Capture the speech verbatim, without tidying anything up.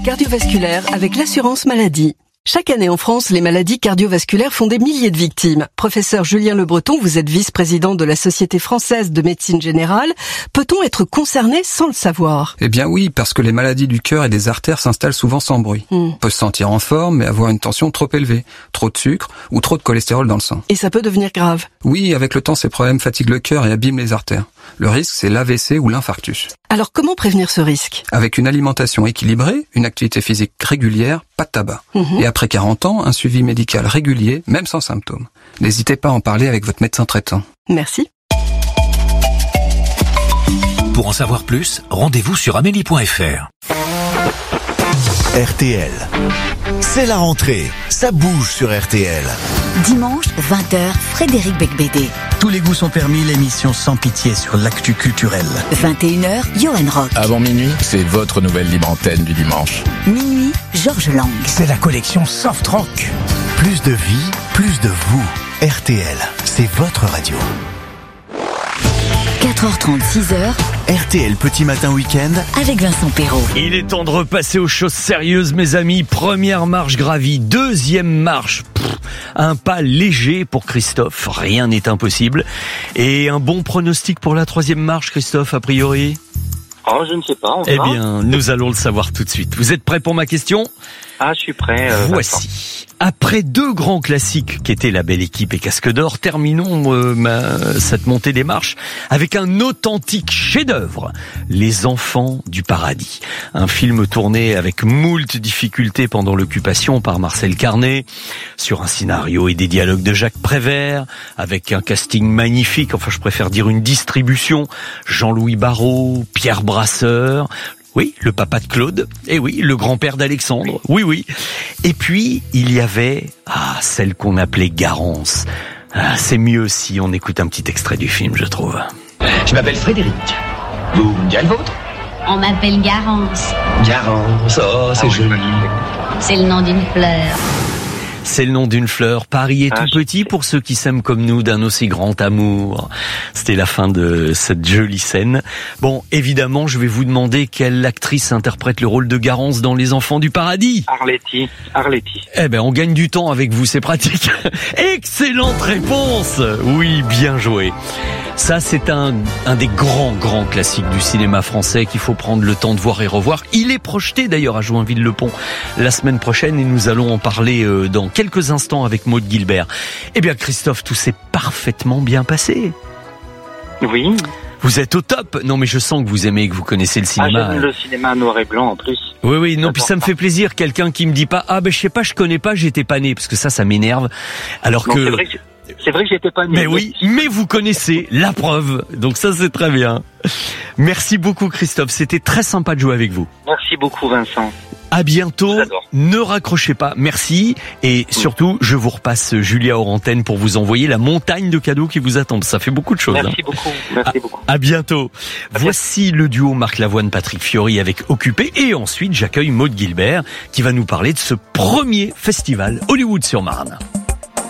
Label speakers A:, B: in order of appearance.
A: Cardiovasculaire avec l'assurance maladie. Chaque année en France, les maladies cardiovasculaires font des milliers de victimes. Professeur Julien Le Breton, vous êtes vice-président de la Société française de médecine générale. Peut-on être concerné sans le savoir ?
B: Eh bien oui, parce que les maladies du cœur et des artères s'installent souvent sans bruit. Mm. On peut se sentir en forme, mais avoir une tension trop élevée, trop de sucre ou trop de cholestérol dans le sang.
A: Et ça peut devenir grave ?
B: Oui, avec le temps, ces problèmes fatiguent le cœur et abîment les artères. Le risque, c'est l'A V C ou l'infarctus.
A: Alors comment prévenir ce risque ?
B: Avec une alimentation équilibrée, une activité physique régulière, pas de tabac. Mm-hmm. Et après quarante ans, un suivi médical régulier, même sans symptômes. N'hésitez pas à en parler avec votre médecin traitant.
A: Merci.
C: Pour en savoir plus, rendez-vous sur amélie point f r.
D: R T L. C'est la rentrée. Ça bouge sur R T L.
E: Dimanche, vingt heures, Frédéric Becbédé.
F: Tous les goûts sont permis, l'émission sans pitié sur l'actu culturel.
E: vingt et une heures, Johan Rock.
G: Avant minuit, c'est votre nouvelle libre antenne du dimanche.
E: Minuit, Georges Lang.
F: C'est la collection Soft Rock.
D: Plus de vie, plus de vous. R T L, c'est votre radio.
E: quatre heures trente, six heures.
D: R T L Petit Matin Week-end
E: avec Vincent Perrault.
H: Il est temps de repasser aux choses sérieuses, mes amis. Première marche gravie, deuxième marche. Pff, un pas léger pour Christophe, rien n'est impossible. Et un bon pronostic pour la troisième marche, Christophe, a priori ?
I: Oh, je ne sais pas, on
H: Eh
I: verra.
H: bien, nous allons le savoir tout de suite. Vous êtes prêts pour ma question ?
I: Ah, je suis prêt. Euh,
H: Voici.
I: Vincent.
H: Après deux grands classiques qu'étaient La Belle Équipe et Casque d'Or, terminons euh, ma, cette montée des marches avec un authentique chef-d'œuvre, Les Enfants du Paradis. Un film tourné avec moult difficultés pendant l'occupation par Marcel Carné, sur un scénario et des dialogues de Jacques Prévert, avec un casting magnifique, enfin je préfère dire une distribution, Jean-Louis Barrault, Pierre Brasseur, oui, le papa de Claude. Et oui, le grand-père d'Alexandre. Oui, oui. Et puis, il y avait, ah, celle qu'on appelait Garance. Ah, c'est mieux si on écoute un petit extrait du film, je trouve.
J: Je m'appelle Frédéric. Vous me direz le vôtre ?
K: On m'appelle Garance.
J: Garance, oh, c'est joli.
K: C'est le nom d'une fleur.
H: C'est le nom d'une fleur. Paris est
I: ah,
H: tout petit pour ceux qui s'aiment comme nous d'un aussi grand amour. C'était la fin de cette jolie scène. Bon, évidemment, je vais vous demander quelle actrice interprète le rôle de Garance dans Les Enfants du Paradis.
I: Arletty. Arletty.
H: Eh ben, on gagne du temps avec vous, c'est pratique. Excellente réponse. Oui, bien joué. Ça, c'est un, un des grands, grands classiques du cinéma français qu'il faut prendre le temps de voir et revoir. Il est projeté d'ailleurs à Joinville-le-Pont la semaine prochaine et nous allons en parler euh, dans quelques instants avec Maud Gilbert. Eh bien, Christophe, tout s'est parfaitement bien passé.
I: Oui.
H: Vous êtes au top. Non, mais je sens que vous aimez, que vous connaissez le cinéma.
I: Ah, j'aime le cinéma noir et blanc en plus.
H: Oui, oui. Non, puis ça me fait plaisir. Quelqu'un qui me dit pas, ah ben je sais pas, je connais pas, j'étais pas né, parce que ça, ça m'énerve. Alors
I: non,
H: que.
I: C'est vrai que C'est vrai que j'étais pas né.
H: Mais oui, mais vous connaissez la preuve. Donc ça, c'est très bien. Merci beaucoup, Christophe. C'était très sympa de jouer avec vous.
I: Merci beaucoup, Vincent.
H: À bientôt. Ne raccrochez pas. Merci. Et surtout, je vous repasse Julia hors antenne pour vous envoyer la montagne de cadeaux qui vous attendent. Ça fait beaucoup de choses.
I: Merci
H: hein.
I: beaucoup. Merci
H: à,
I: beaucoup.
H: À bientôt. À Voici bientôt. Le duo Marc Lavoine, Patrick Fiori avec Occupé. Et ensuite, j'accueille Maud Gilbert qui va nous parler de ce premier festival Hollywood sur Marne.